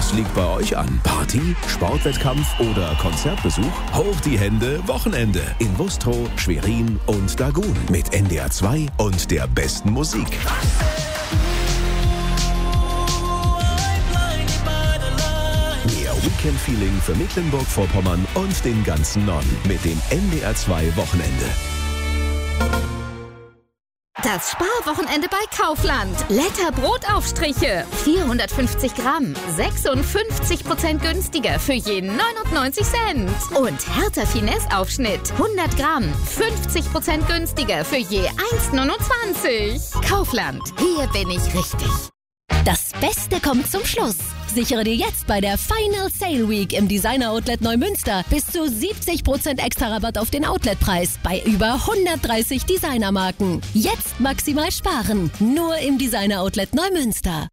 Was liegt bei euch an? Party, Sportwettkampf oder Konzertbesuch? Hoch die Hände, Wochenende in Wustrow, Schwerin und Dagun mit NDR 2 und der besten Musik. Mehr Weekend-Feeling für Mecklenburg-Vorpommern und den ganzen Norden mit dem NDR 2 Wochenende. Das Sparwochenende bei Kaufland. Letter Brotaufstriche. 450 Gramm. 56% günstiger für jeden 99 Cent. Und Hertha Finesse Aufschnitt. 100 Gramm. 50% günstiger für je 1,29. Kaufland. Hier bin ich richtig. Das Beste kommt zum Schluss. Sichere dir jetzt bei der Final Sale Week im Designer Outlet Neumünster bis zu 70% extra Rabatt auf den Outletpreis bei über 130 Designermarken. Jetzt maximal sparen. Nur im Designer Outlet Neumünster.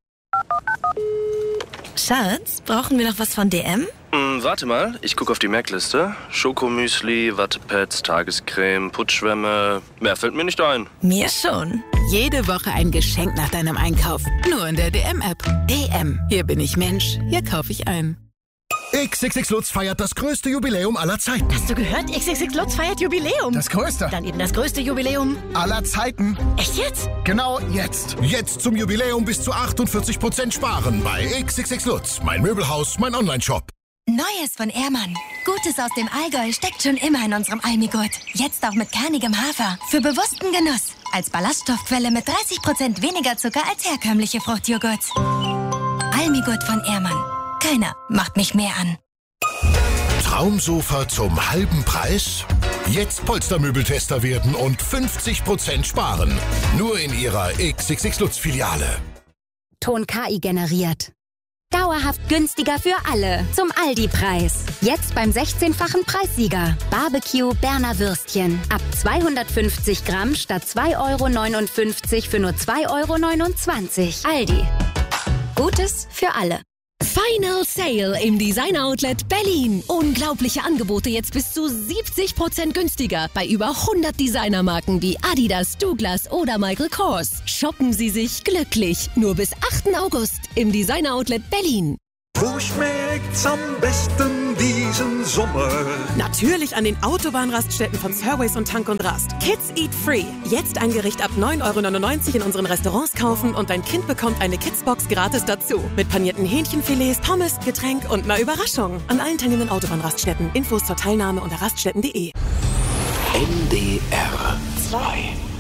Schatz, brauchen wir noch was von DM? Warte mal, ich gucke auf die Merkliste. Schokomüsli, Wattepads, Tagescreme, Putzschwämme. Mehr fällt mir nicht ein. Mir schon. Jede Woche ein Geschenk nach deinem Einkauf. Nur in der DM-App. DM. Hier bin ich Mensch. Hier kaufe ich ein. XXX Lutz feiert das größte Jubiläum aller Zeiten. Hast du gehört? XXX Lutz feiert Jubiläum. Das größte. Dann eben das größte Jubiläum aller Zeiten. Echt jetzt? Genau jetzt. Jetzt zum Jubiläum bis zu 48% sparen bei XXX Lutz. Mein Möbelhaus, mein Onlineshop. Neues von Ehrmann. Gutes aus dem Allgäu steckt schon immer in unserem Almigurt. Jetzt auch mit kernigem Hafer. Für bewussten Genuss. Als Ballaststoffquelle mit 30% weniger Zucker als herkömmliche Fruchtjoghurts. Almigurt von Ehrmann. Keiner macht mich mehr an. Traumsofa zum halben Preis? Jetzt Polstermöbeltester werden und 50% sparen. Nur in Ihrer XXX Lutz Filiale. Ton KI generiert. Dauerhaft günstiger für alle. Zum Aldi-Preis. Jetzt beim 16-fachen Preissieger. Barbecue Berner Würstchen. Ab 250 Gramm statt 2,59 € für nur 2,29 €. Aldi. Gutes für alle. Final Sale im Designer Outlet Berlin. Unglaubliche Angebote jetzt bis zu 70% günstiger bei über 100 Designermarken wie Adidas, Douglas oder Michael Kors. Shoppen Sie sich glücklich. Nur bis 8. August im Designer Outlet Berlin. Wo schmeckt's am besten diesen Sommer? Natürlich an den Autobahnraststätten von Surways und Tank und Rast. Kids Eat Free. Jetzt ein Gericht ab 9,99 € in unseren Restaurants kaufen und dein Kind bekommt eine Kidsbox gratis dazu. Mit panierten Hähnchenfilets, Pommes, Getränk und einer Überraschung. An allen teilnehmenden Autobahnraststätten. Infos zur Teilnahme unter raststätten.de. NDR 2